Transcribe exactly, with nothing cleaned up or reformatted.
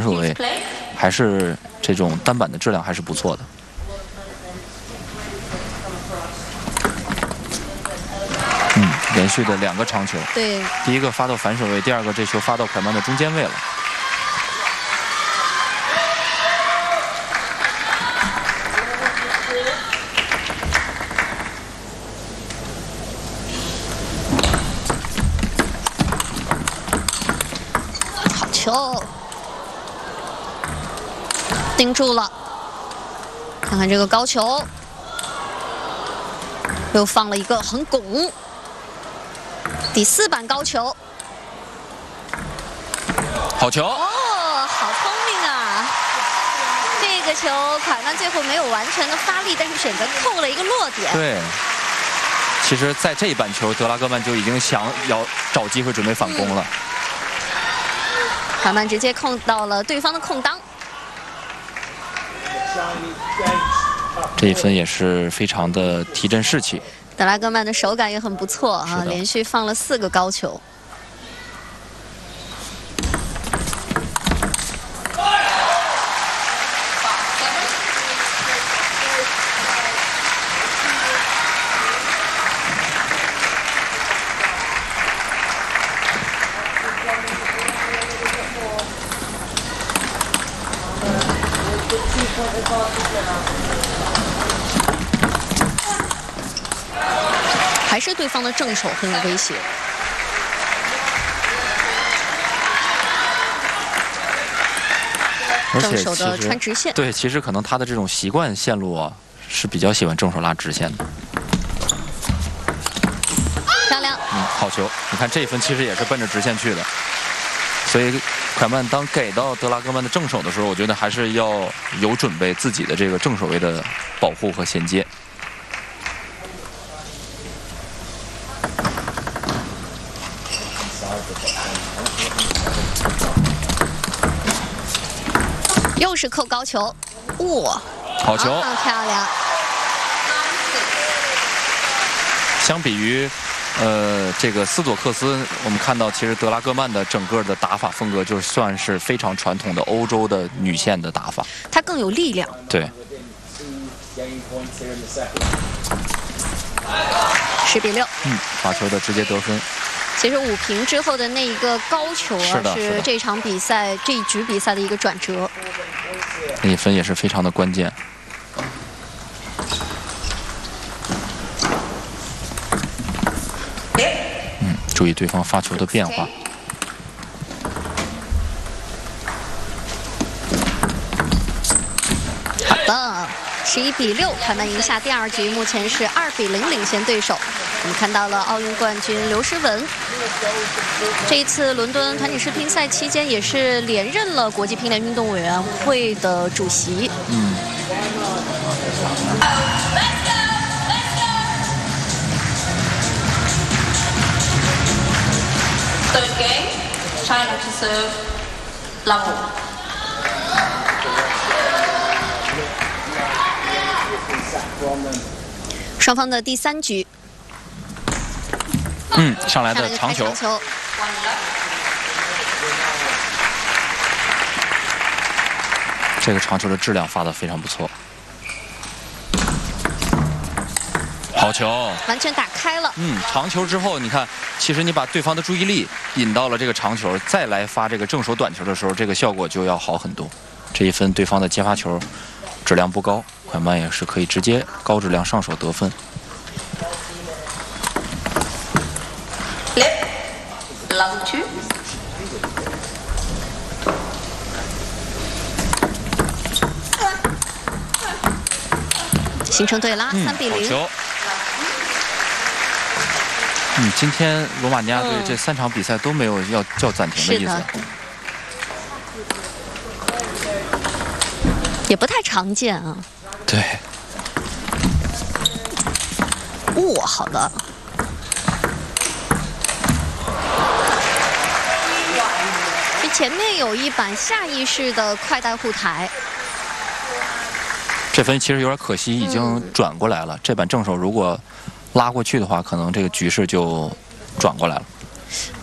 手位，还是这种单板的质量还是不错的。嗯，连续的两个长球。 对， 第一个发到反手位，第二个这球发到蒯曼的中间位了。 球盯住了，看看这个高球，又放了一个横拱，第四板高球， 好球！ 哦，好聪明啊！这个球蒯曼最后没有完全的发力，但是选择扣了一个落点。 对，其实，在这一板球，德拉戈曼就已经想要找机会准备反攻了。嗯蒯曼直接控到了对方的空当， 这一分也是非常的提振士气。 德拉戈曼的手感也很不错啊，连续放了四个高球。还是对方的正手很有威胁。正手的穿直线， 对，其实可能他的这种习惯线路啊，是比较喜欢正手拉直线的。 漂亮， 嗯，好球！你看这一分其实也是奔着直线去的，所以蒯曼当给到德拉戈曼的正手的时候，我觉得还是要有准备自己的这个正手位的保护和衔接。 又是扣高球，哇， 好球， 啊、漂亮。 相比于，呃，这个斯佐克斯，我们看到其实德拉戈曼的整个的打法风格，就算是非常传统的欧洲的女线的打法， 她更有力量。 对。 十比六。 嗯，发球的直接得分。 其实五平之后的那一个高球啊， 是, 是这场比赛这一局比赛的一个转折。 那一分也是非常的关键。嗯，注意对方发球的变化。 好的，十一比六，蒯曼赢下第二局，目前是二比零领先对手。 我们看到了奥运冠军刘诗雯，这一次伦敦团体世乒赛期间也是连任了国际乒联运动委员会的主席。 嗯。 Third game, China to serve level. 双方的第三局。 嗯，上来的长球， 球这个长球的质量发得非常不错，好球， 完全打开了。 嗯，长球之后，你看，其实你把对方的注意力引到了这个长球，再来发这个正手短球的时候，这个效果就要好很多。这一分对方的接发球质量不高，蒯曼也是可以直接高质量上手得分。 Level two. 形成对拉，三比零。 球。嗯，今天罗马尼亚队这三场比赛都没有要叫暂停的意思。 也不太常见啊。 对。 哇，好的。 前面有一板下意识的快带护台， 这分其实有点可惜，已经转过来了。嗯、这板正手如果拉过去的话，可能这个局势就转过来了。